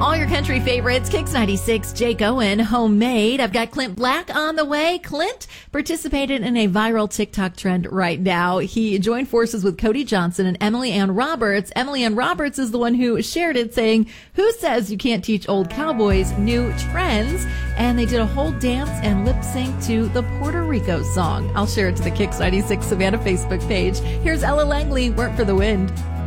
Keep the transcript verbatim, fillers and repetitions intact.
All your country favorites, Kicks ninety-six, Jake Owen, Homemade. I've got Clint Black on the way. Clint participated in a viral TikTok trend right now. He joined forces with Cody Johnson and Emily Ann Roberts. Emily Ann Roberts is the one who shared it, saying, "Who says you can't teach old cowboys new trends?" And they did a whole dance and lip sync to the Puerto Rico song. I'll share it to the Kicks ninety-six Savannah Facebook page. Here's Ella Langley, Work for the Wind.